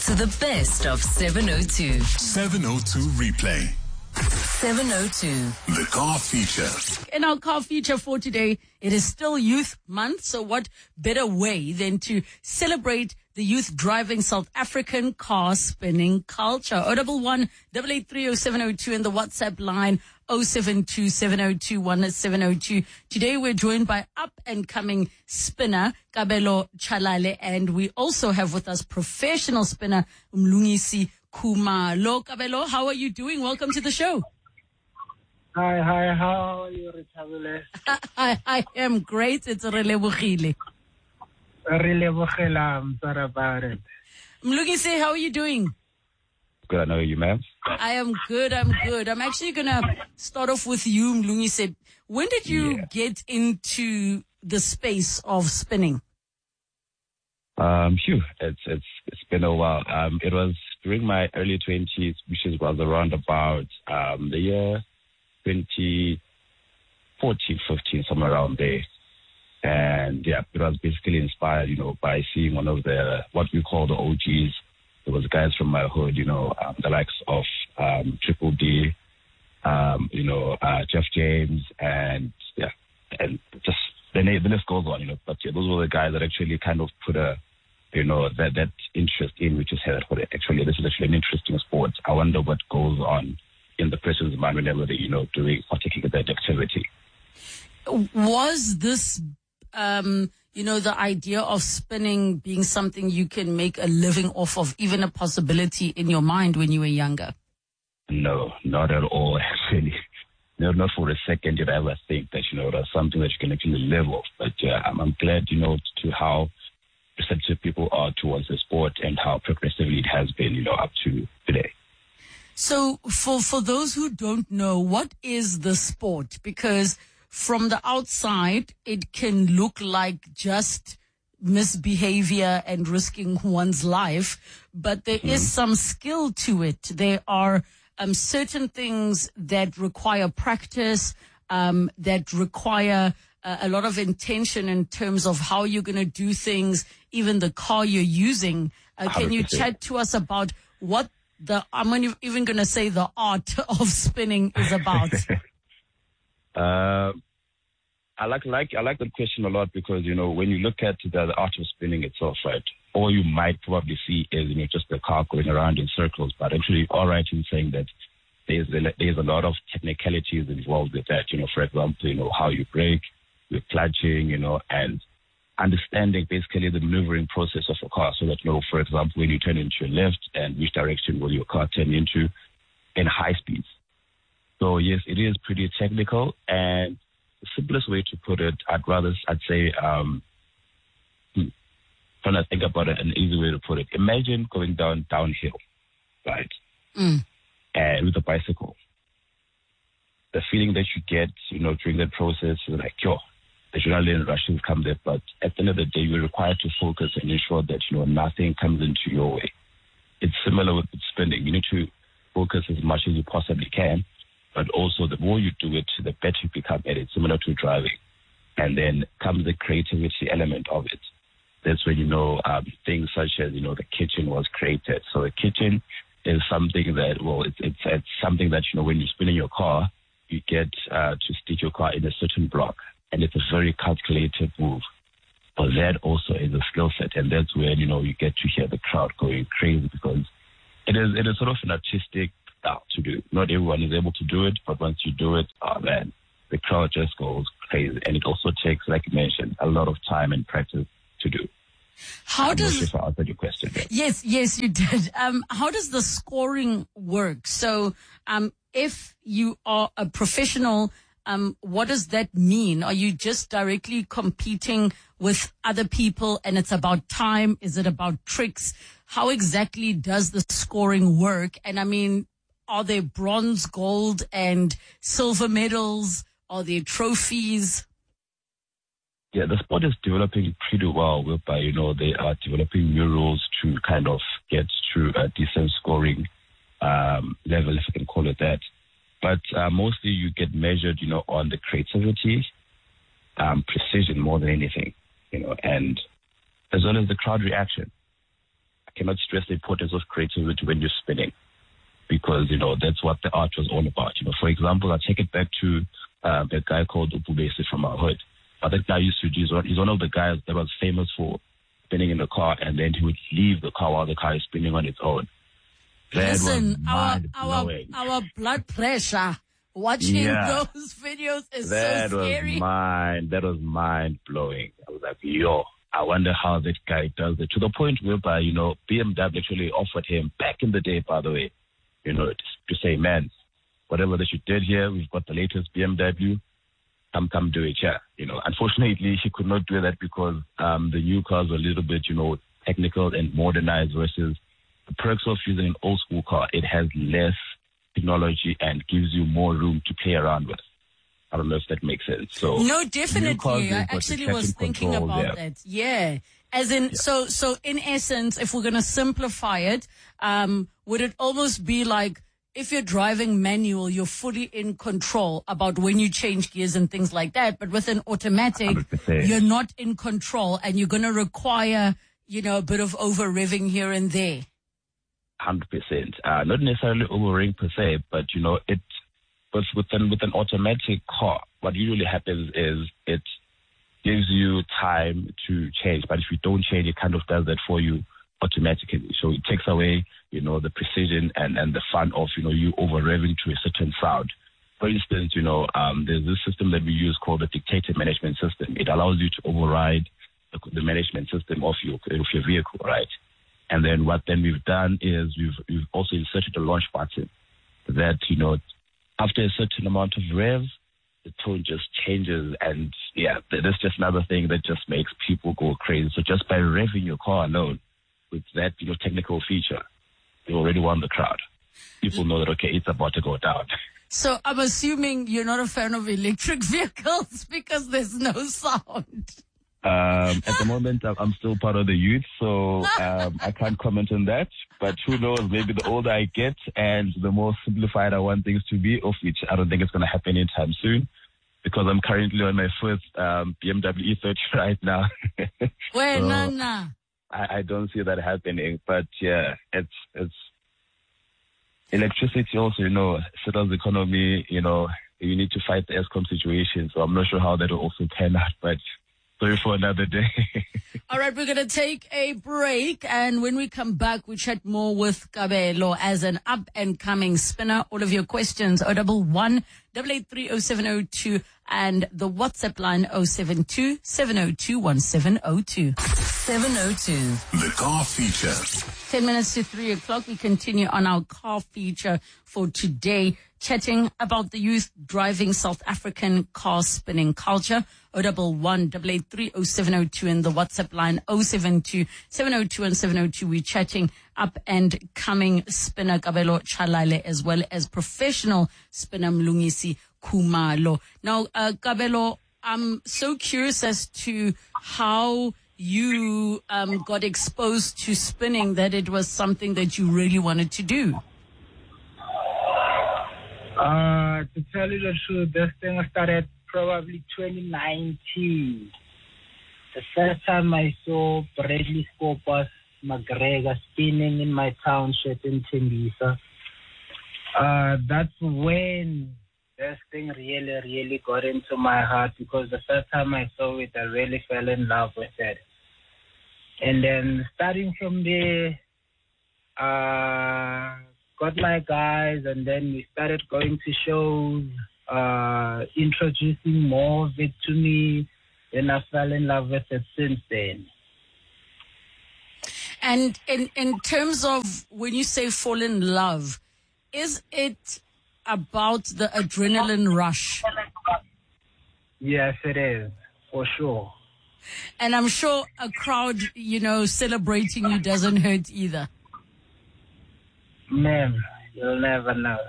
to the best of 702. 702 replay. 702. The car feature. In our car feature for today, it is still Youth Month, so what better way than to celebrate the youth driving South African car spinning culture. 011 883 0702 and the WhatsApp line 072 702 1702. Today we're joined by up-and-coming spinner Kabelo Chalale, and we also have with us professional spinner Mlungisi Khumalo. Kabelo, how are you doing? Welcome to the show. Hi, how are you, Richabule? I am great. It's Relebogile. I'm sorry about it. Mlungisi, how are you doing? Good, I know you, ma'am. I am good. I'm actually going to start off with you, Mlungisi. When did you get into the space of spinning? It's been a while. It was during my early 20s, which was around about the year 2014, 15, somewhere around there. And yeah, it was basically inspired, by seeing one of the, what we call the OGs. There was guys from my hood, the likes of Triple D, Jeff James, and just the list goes on, But yeah, those were the guys that actually kind of put that interest in, which is that actually this is actually an interesting sport. I wonder what goes on in the person's mind whenever they, doing particularly that activity. Was this the idea of spinning being something you can make a living off of, even a possibility in your mind when you were younger? No, not at all, actually. No, not for a second did I ever think that, that's something that you can actually live off. But I'm glad, to how receptive people are towards the sport and how progressively it has been, up to today. So for those who don't know, what is the sport? Because from the outside, it can look like just misbehavior and risking one's life, but there is some skill to it. There are certain things that require practice, that require a lot of intention in terms of how you're going to do things, even the car you're using. Can you chat to us about what I'm even going to say the art of spinning is about? I like that question a lot because, when you look at the art of spinning itself, right, all you might probably see is, just the car going around in circles, but actually all right in saying that there's a lot of technicalities involved with that, for example, how you brake, your clutching, and understanding basically the maneuvering process of a car so that, for example, when you turn into your left and which direction will your car turn into in high speeds. So yes, it is pretty technical, and the simplest way to put it, I'd say, trying to think about it, an easy way to put it. Imagine going downhill, right? With a bicycle. The feeling that you get, during that process is like, the adrenaline rushes come there, but at the end of the day, you're required to focus and ensure that, nothing comes into your way. It's similar with spinning. You need to focus as much as you possibly can, but also the more you do it, the better you become at it, similar to driving. And then comes the creativity element of it. That's when, things such as, the kitchen was created. So the kitchen is something that, it's something that, when you're spinning your car, you get to stick your car in a certain block. And it's a very calculated move. But that also is a skill set. And that's where, you get to hear the crowd going crazy because it is sort of an artistic style to do. Not everyone is able to do it, but once you do it, the crowd just goes crazy. And it also takes, like you mentioned, a lot of time and practice to do. I'm not sure if I answered your question there. Yes, you did. How does the scoring work? So, if you are a professional, what does that mean? Are you just directly competing with other people and it's about time? Is it about tricks? How exactly does the scoring work? And are there bronze, gold, and silver medals? Are there trophies? Yeah, the sport is developing pretty well, whereby, they are developing new rules to kind of get to a decent scoring level, if I can call it that. But mostly you get measured, on the creativity, precision more than anything, and as well as the crowd reaction. cannot stress the importance of creativity when you're spinning, because, that's what the art was all about. For example, I take it back to a guy called Upubesi from our hood. What that guy used to do is one of the guys that was famous for spinning in the car, and then he would leave the car while the car is spinning on its own. Listen, our blood pressure watching those videos is so scary. That was mind blowing. I was like, I wonder how that guy does it. To the point whereby, BMW actually offered him back in the day, by the way, to say, man, whatever that you did here, we've got the latest BMW. Come do it here. Unfortunately, he could not do that because the new cars were a little bit, technical and modernized versus the perks of using an old school car. It has less technology and gives you more room to play around with. I don't know if that makes sense. So no, definitely. I actually was thinking about that. Yeah. As in, so in essence, if we're going to simplify it, would it almost be like if you're driving manual, you're fully in control about when you change gears and things like that. But with an automatic, 100%. You're not in control and you're going to require, a bit of over revving here and there. 100%. Not necessarily over-revving per se, but, but with an automatic car, what usually happens is it gives you time to change. But if you don't change, it kind of does that for you automatically. So it takes away, the precision and the fun of, you over-revving to a certain sound. For instance, there's this system that we use called the dictator management system. It allows you to override the management system of your vehicle, right? And then what we've done is we've also inserted a launch button that, after a certain amount of revs, the tone just changes. And that's just another thing that just makes people go crazy. So just by revving your car alone with that, technical feature, you already won the crowd. People know that, okay, it's about to go down. So I'm assuming you're not a fan of electric vehicles because there's no sound. At the moment, I'm still part of the youth, so I can't comment on that. But who knows, maybe the older I get and the more simplified I want things to be, of which I don't think it's going to happen anytime soon, because I'm currently on my first BMW E30 right now. Well, so Nana. I don't see that happening. But yeah, it's electricity also, settles the economy, you need to fight the ESCOM situation. So I'm not sure how that will also pan out, but sorry for another day. All right, we're going to take a break. And when we come back, we chat more with Kabelo as an up-and-coming spinner. All of your questions, 011 883 0702 and the WhatsApp line 072 702 1702. 702. The car feature. 10 minutes to 3 o'clock. We continue on our car feature for today, chatting about the youth driving South African car spinning culture. 011 883 0702 and the WhatsApp line 072 702 and 702. We're chatting up and coming spinner Kabelo Chalale as well as professional spinner Mlungisi Khumalo. Now, Kabelo, I'm so curious as to how you got exposed to spinning, that it was something that you really wanted to do. To tell you the truth, this thing started probably 2019. The first time I saw Bradley Scopas McGregor spinning in my township in Tembisa, that's when this thing really, really got into my heart, because the first time I saw it, I really fell in love with it. And then starting from there, got my guys, and then we started going to shows, introducing more of it to me. Then I fell in love with it since then. And in terms of when you say fall in love, is it about the adrenaline rush? Yes, it is, for sure. And I'm sure a crowd, celebrating you doesn't hurt either. Man, you'll never know.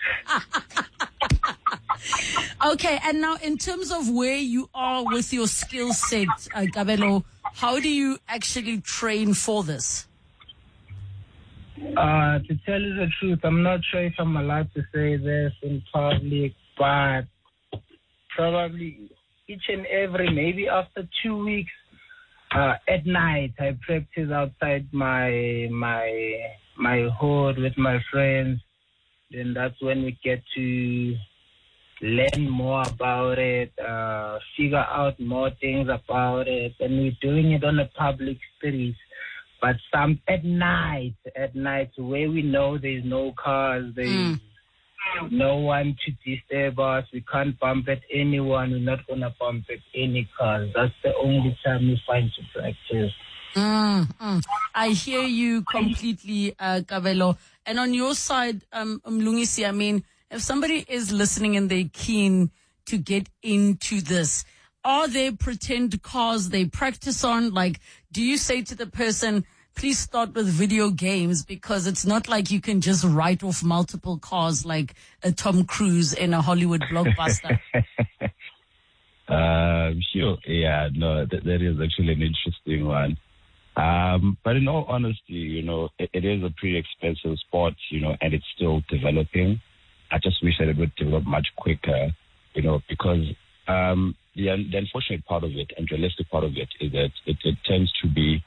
Okay, and now in terms of where you are with your skill set, Kabelo, how do you actually train for this? To tell you the truth, I'm not sure if I'm allowed to say this in public, but probably each and every, maybe after 2 weeks, At night, I practice outside my hood with my friends. Then that's when we get to learn more about it, figure out more things about it, and we're doing it on a public street. But some at night where we know there's no cars, there's no one to disturb us. We can't bump at anyone. We're not gonna bump at any cars. That's the only time we find to practice. I hear you completely, Kabelo. And on your side, Mlungisi, I mean, if somebody is listening and they're keen to get into this, are there pretend cars they practice on? Like, do you say to the person, please start with video games, because it's not like you can just write off multiple cars like a Tom Cruise in a Hollywood blockbuster? Sure. Yeah, no, that is actually an interesting one. But in all honesty, it is a pretty expensive sport, and it's still developing. I just wish that it would develop much quicker, because the unfortunate part of it and realistic part of it is that it tends to be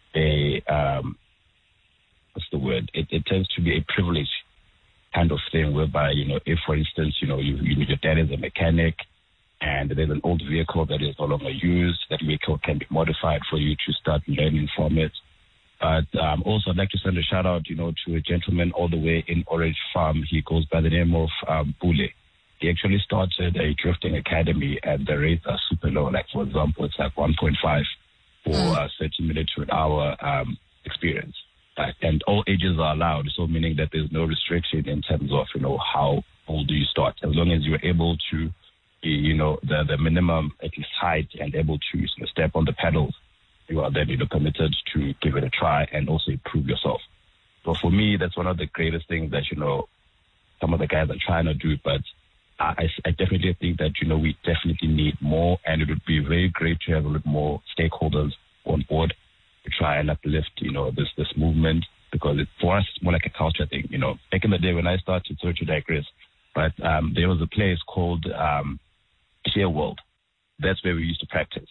It tends to be a privilege kind of thing, whereby, if, for instance, your dad is a mechanic and there's an old vehicle that is no longer used, that vehicle can be modified for you to start learning from it. But also, I'd like to send a shout out, to a gentleman all the way in Orange Farm. He goes by the name of Bule. He actually started a drifting academy, and the rates are super low. Like, for example, it's like 1.5 for 30 minutes to an hour experience. And all ages are allowed, so meaning that there's no restriction in terms of, how old do you start. As long as you're able to be, the minimum at least height and able to step on the pedals, you are then, committed to give it a try and also improve yourself. So for me, that's one of the greatest things that, some of the guys are trying to do. But I definitely think that, we definitely need more, and it would be very great to have a little more stakeholders on board to try and uplift, this movement, because for us, it's more like a culture thing. Back in the day when I started, sorry to digress, but there was a place called Share World. That's where we used to practice.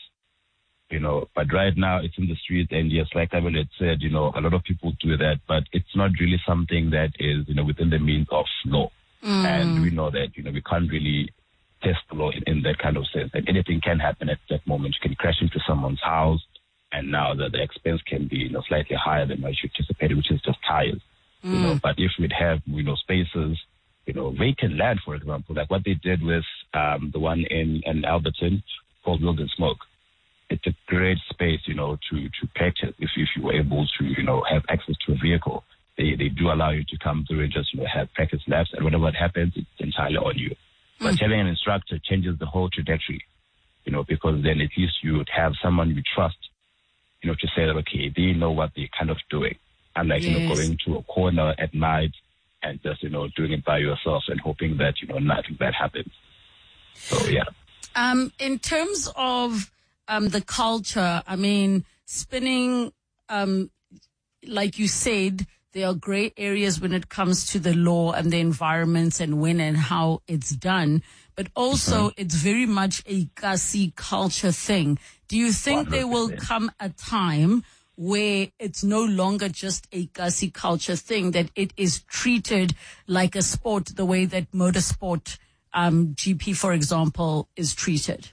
But right now it's in the streets, and yes, like Abel had said, a lot of people do that, but it's not really something that is, within the means of law. And we know that, we can't really test the law in that kind of sense. And anything can happen at that moment. You can crash into someone's house, and now the expense can be, slightly higher than what you anticipated, which is just tires. But if we'd have, spaces, vacant land, for example, like what they did with the one in Alberton called Wild and Smoke. It's a great space, to practice if you were able to, have access to a vehicle. They do allow you to come through and just, have practice laps, and whatever happens, it's entirely on you. But having an instructor changes the whole trajectory, because then at least you would have someone you trust, to say that, okay, they know what they're kind of doing. Unlike, going to a corner at night and just, doing it by yourself and hoping that, nothing bad happens. So, yeah. In terms of the culture, I mean, spinning, like you said, there are gray areas when it comes to the law and the environments and when and how it's done. But also, it's very much a Kasi culture thing. Do you think 100%. There will come a time where it's no longer just a Kasi culture thing, that it is treated like a sport, the way that motorsport, GP, for example, is treated?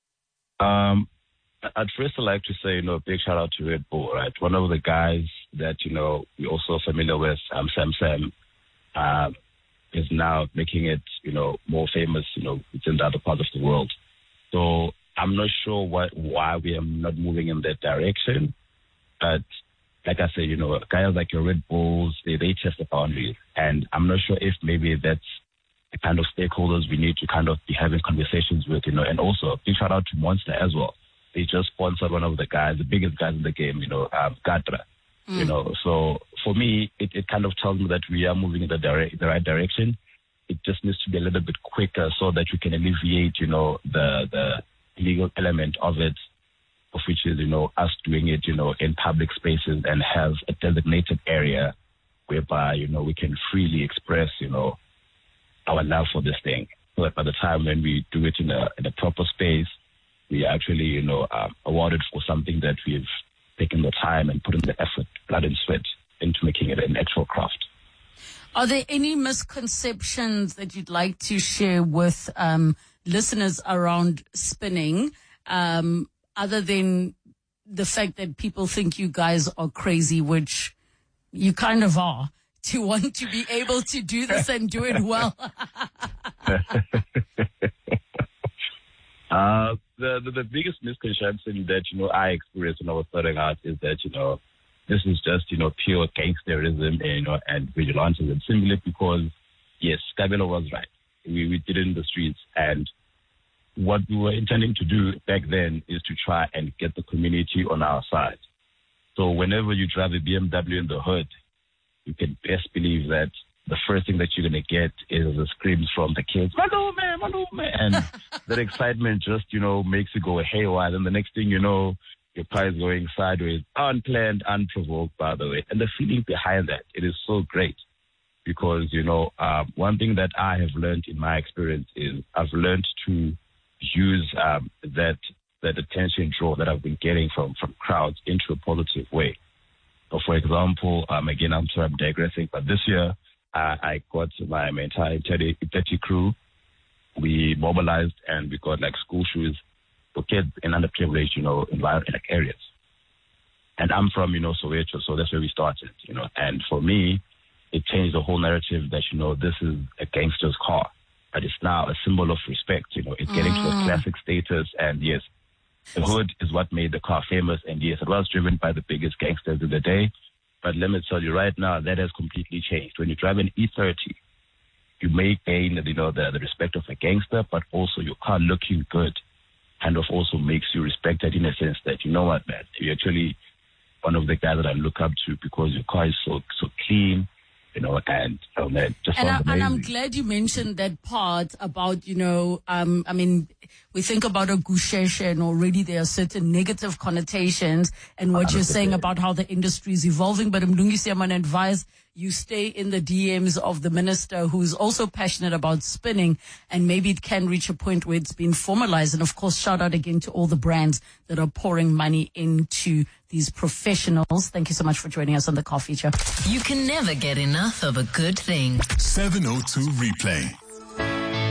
I'd first like to say, big shout out to Red Bull, right? One of the guys that, we're also familiar with, Sam, is now making it, more famous, within the other part of the world. So I'm not sure why we are not moving in that direction. But like I said, guys like your Red Bulls, they test the boundaries. And I'm not sure if maybe that's the kind of stakeholders we need to kind of be having conversations with, and also a big shout out to Monster as well. They just sponsored one of the guys, the biggest guys in the game, Gatra. So for me, it kind of tells me that we are moving in the right direction. It just needs to be a little bit quicker so that we can alleviate, the legal element of it, of which is, us doing it, in public spaces, and have a designated area whereby, we can freely express, our love for this thing. So that by the time when we do it in a proper space, we are actually, you know, awarded for something that we've taken the time and put in the effort, blood and sweat into making it an actual craft. Are there any misconceptions that you'd like to share with listeners around spinning, other than the fact that people think you guys are crazy, which you kind of are, to want to be able to do this and do it well? The biggest misconception that, you know, I experienced when I was starting out is that, you know, this is just, you know, pure gangsterism and, you know, and vigilantism, simply because, yes, Kabelo was right. We did it in the streets, and what we were intending to do back then is to try and get the community on our side. So whenever you drive a BMW in the hood, you can best believe that the first thing that you're going to get is the screams from the kids, Malume, Malume, and that excitement just, you know, makes you go haywire. Then the next thing you know, your car is going sideways, unplanned, unprovoked, by the way. And the feeling behind that, it is so great because, you know, one thing that I have learned in my experience is I've learned to use that attention draw that I've been getting from crowds into a positive way. So, for example, again, I'm digressing, but this year I got my entire 30 crew. We mobilized and we got like school shoes for kids in underprivileged, you know, environment areas. And I'm from, you know, Soweto, so that's where we started, you know. And for me, it changed the whole narrative that, you know, this is a gangster's car, but it's now a symbol of respect, you know. It's getting to a classic status, and yes, the hood is what made the car famous, and yes, it was driven by the biggest gangsters of the day. But let me tell you right now, that has completely changed. When you drive an E30, you may gain, you know, the respect of a gangster, but also your car looking good kind of also makes you respected in a sense that, you know what, man, you're actually one of the guys that I look up to because your car is so clean, you know, and man, just sounds amazing. And I'm glad you mentioned that part about, you know, I mean, we think about a Gusheshe and already there are certain negative connotations and what you're saying about how the industry is evolving. But Mlungisi, I'm going to advise you stay in the DMs of the minister who's also passionate about spinning, and maybe it can reach a point where it's been formalized. And of course, shout out again to all the brands that are pouring money into these professionals. Thank you so much for joining us on the Car Feature. You can never get enough of a good thing. 702 Replay.